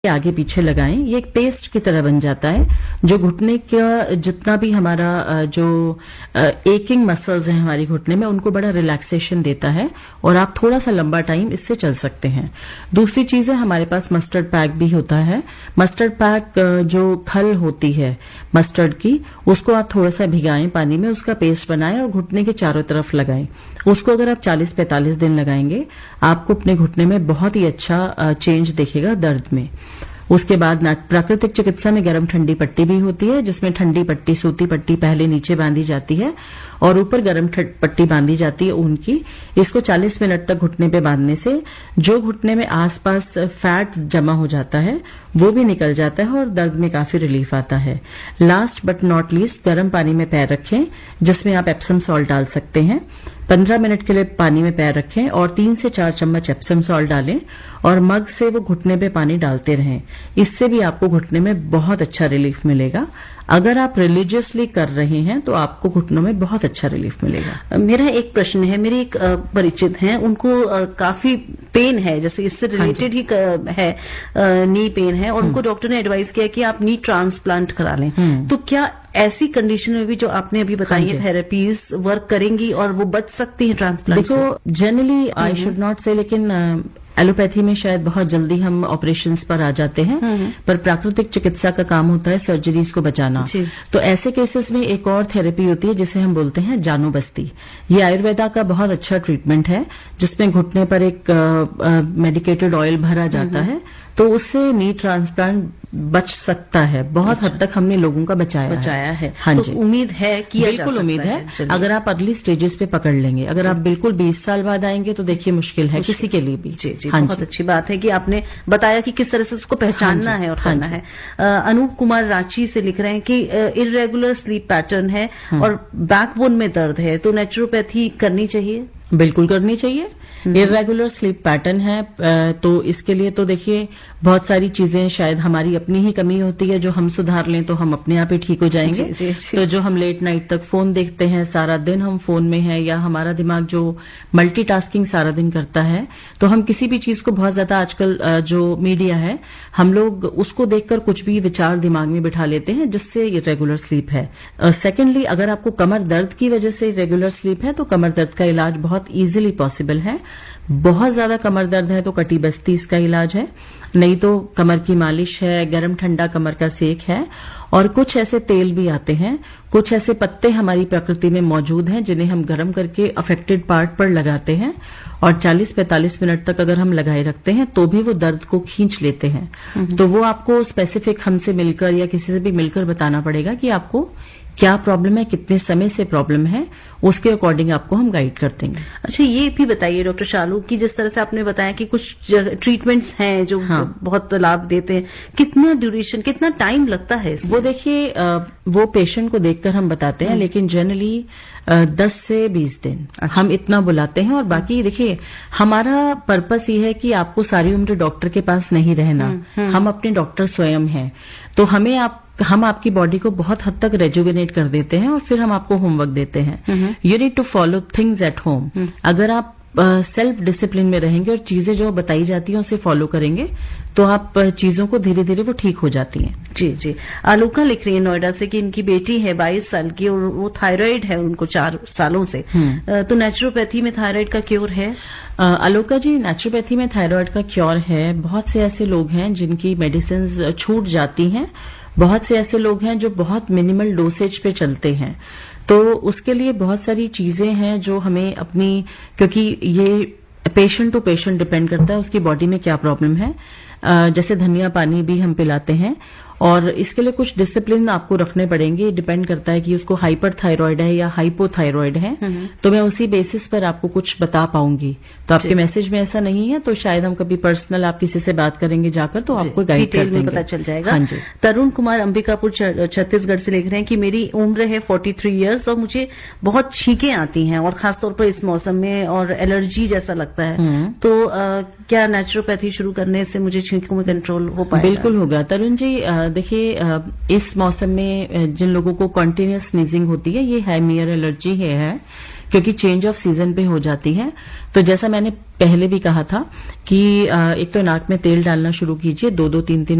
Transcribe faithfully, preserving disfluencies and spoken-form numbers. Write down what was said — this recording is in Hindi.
आगे पीछे लगाएं। ये एक पेस्ट की तरह बन जाता है जो घुटने का जितना भी हमारा जो एकिंग मसल्स हैं हमारी घुटने में उनको बड़ा रिलैक्सेशन देता है और आप थोड़ा सा लंबा टाइम इससे चल सकते हैं। दूसरी चीज है हमारे पास मस्टर्ड पैक भी होता है। मस्टर्ड पैक जो खल होती है मस्टर्ड की उसको आप थोड़ा सा भिगाएं पानी में, उसका पेस्ट बनाएं और घुटने के चारों तरफ लगाएं। उसको अगर आप चालीस पैंतालीस दिन लगाएंगे आपको अपने घुटने में बहुत ही अच्छा चेंज दिखेगा दर्द में। उसके बाद प्राकृतिक चिकित्सा में गर्म ठंडी पट्टी भी होती है जिसमें ठंडी पट्टी सूती पट्टी पहले नीचे बांधी जाती है और ऊपर गर्म पट्टी बांधी जाती है ऊन की। इसको चालीस मिनट तक घुटने पे बांधने से जो घुटने में आसपास फैट जमा हो जाता है वो भी निकल जाता है और दर्द में काफी रिलीफ आता है। लास्ट बट नॉट लीस्ट गर्म पानी में पैर रखें जिसमें आप एप्सम सॉल्ट डाल सकते हैं। पंद्रह मिनट के लिए पानी में पैर रखें और तीन से चार चम्मच एप्सम सॉल्ट डालें और मग से वो घुटने पे पानी डालते रहें। इससे भी आपको घुटने में बहुत अच्छा रिलीफ मिलेगा। अगर आप रिलीजियसली कर रहे हैं तो आपको घुटनों में बहुत अच्छा रिलीफ मिलेगा। मेरा एक प्रश्न है, मेरे एक परिचित हैं उनको काफी पेन है, जैसे इससे रिलेटेड ही है, नी पेन है और उनको डॉक्टर ने एडवाइस किया कि आप नी ट्रांसप्लांट करा लें। तो क्या ऐसी कंडीशन में भी जो आपने अभी बताई है थेरेपीज वर्क करेंगी और वो बच सकती हैं ट्रांसप्लांट से? देखो जनरली आई शुड नॉट से, लेकिन एलोपैथी में शायद बहुत जल्दी हम ऑपरेशंस पर आ जाते हैं, पर प्राकृतिक चिकित्सा का काम होता है सर्जरीज को बचाना। तो ऐसे केसेस में एक और थेरेपी होती है जिसे हम बोलते हैं जानो बस्ती। ये आयुर्वेदा का बहुत अच्छा ट्रीटमेंट है जिसमें घुटने पर एक मेडिकेटेड ऑयल भरा जाता है तो उससे नी ट्रांसप्लांट बच सकता है। बहुत अच्छा। हद तक हमने लोगों का बचाया बचाया है, है। हाँ तो जी, उम्मीद है कि बिल्कुल उम्मीद है, है। अगर आप अगली स्टेजेस पे पकड़ लेंगे। अगर आप बिल्कुल बीस साल बाद आएंगे तो देखिए मुश्किल है किसी के लिए भी। जी जी, हाँ बहुत जी। अच्छी बात है कि आपने बताया कि किस तरह से उसको पहचानना है और करना है। अनूप कुमार रांची से लिख रहे हैं कि इर्रेगुलर स्लीप पैटर्न है और बैकबोन में दर्द है तो नेचुरोपैथी करनी चाहिए? बिल्कुल करनी चाहिए। इर्रेगुलर स्लीप पैटर्न है तो इसके लिए तो देखिए बहुत सारी चीजें शायद हमारी अपनी ही कमी होती है, जो हम सुधार लें तो हम अपने आप ही ठीक हो जाएंगे। जी, जी, जी। तो जो हम लेट नाइट तक फोन देखते हैं, सारा दिन हम फोन में हैं, या हमारा दिमाग जो मल्टीटास्किंग सारा दिन करता है, तो हम किसी भी चीज को बहुत ज्यादा आजकल जो मीडिया है हम लोग उसको देखकर कुछ भी विचार दिमाग में बिठा लेते हैं जिससे इर्रेगुलर स्लीप है। सेकेंडली अगर आपको कमर दर्द की वजह से इर्रेगुलर स्लीप है तो कमर दर्द का इलाज बहुत इजीली पॉसिबल है। बहुत ज्यादा कमर दर्द है तो कटी बस्ती इसका इलाज है, नहीं तो कमर की मालिश है, गर्म ठंडा कमर का सेक है और कुछ ऐसे तेल भी आते हैं, कुछ ऐसे पत्ते हमारी प्रकृति में मौजूद हैं जिन्हें हम गर्म करके अफेक्टेड पार्ट पर लगाते हैं और चालीस पैंतालीस मिनट तक अगर हम लगाए रखते हैं तो भी वो दर्द को खींच लेते हैं। तो वो आपको स्पेसिफिक हमसे मिलकर या किसी से भी मिलकर बताना पड़ेगा कि आपको क्या प्रॉब्लम है, कितने समय से प्रॉब्लम है, उसके अकॉर्डिंग आपको हम गाइड कर देंगे। अच्छा ये भी बताइए डॉक्टर शालू कि जिस तरह से आपने बताया कि कुछ ट्रीटमेंट्स हैं जो हाँ। बहुत लाभ देते हैं, कितना ड्यूरेशन कितना टाइम लगता है इसमें? वो देखिए वो पेशेंट को देखकर हम बताते हैं, लेकिन जनरली दस से बीस दिन अच्छा। हम इतना बुलाते हैं और बाकी देखिए हमारा पर्पस ये है कि आपको सारी उम्र डॉक्टर के पास नहीं रहना। हुँ, हुँ। हम अपने डॉक्टर स्वयं हैं तो हमें आप हम आपकी बॉडी को बहुत हद तक रेजुविनेट कर देते हैं और फिर हम आपको होमवर्क देते हैं। You need to follow things at home. अगर आप सेल्फ uh, डिसिप्लिन में रहेंगे और चीजें जो बताई जाती हैं उसे फॉलो करेंगे तो आप uh, चीजों को धीरे धीरे वो ठीक हो जाती हैं। जी जी। आलोका लिख रही है नोएडा से कि इनकी बेटी है बाईस साल की और वो थायराइड है उनको चार सालों से, uh, तो नेचुरोपैथी में थायराइड का क्योर है? आलोका uh, जी नेचुरोपैथी में थायराइड का क्योर है। बहुत से ऐसे लोग हैं जिनकी मेडिसिन छूट जाती हैं, बहुत से ऐसे लोग हैं जो बहुत मिनिमल डोसेज पे चलते हैं, तो उसके लिए बहुत सारी चीजें हैं जो हमें अपनी, क्योंकि ये पेशेंट टू पेशेंट डिपेंड करता है उसकी बॉडी में क्या प्रॉब्लम है। जैसे धनिया पानी भी हम पिलाते हैं और इसके लिए कुछ डिसिप्लिन आपको रखने पड़ेंगे। डिपेंड करता है कि उसको हाइपर थायराइड है या हाइपोथायराइड है, तो मैं उसी बेसिस पर आपको कुछ बता पाऊंगी। तो आपके मैसेज में ऐसा नहीं है तो शायद हम कभी पर्सनल आप किसी से बात करेंगे जाकर तो आपको गाइड कर देंगे, पता चल जाएगा। हाँ जी। तरुण कुमार अंबिकापुर छत्तीसगढ़ से लिख रहे हैं कि मेरी उम्र है तैंतालीस इयर्स और मुझे बहुत छींकें आती हैं और खासतौर पर इस मौसम में और एलर्जी जैसा लगता है, तो आ, क्या नेचुरोपैथी शुरू करने से मुझे छींकों में कंट्रोल हो पाएगा? बिल्कुल होगा तरुण जी। देखिए इस मौसम में जिन लोगों को कॉन्टिन्यूअस स्नीजिंग होती है ये हाइमियर एलर्जी है, क्योंकि चेंज ऑफ सीजन पे हो जाती है। तो जैसा मैंने पहले भी कहा था कि एक तो नाक में तेल डालना शुरू कीजिए, दो दो तीन तीन